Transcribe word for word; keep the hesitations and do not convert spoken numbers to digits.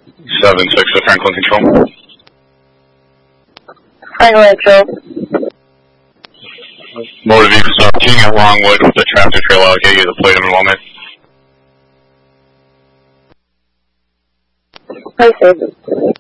seven six to Franklin Control. Franklin Control. Motor vehicles are King at Longwood with the tractor trailer. I'll get you the plate in a moment. I see.